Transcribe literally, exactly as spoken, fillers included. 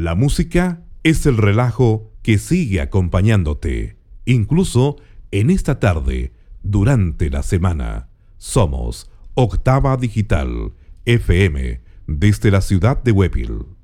La música es el relajo que sigue acompañándote, incluso en esta tarde, durante la semana. Somos Octava Digital, F M, desde la ciudad de Huépil.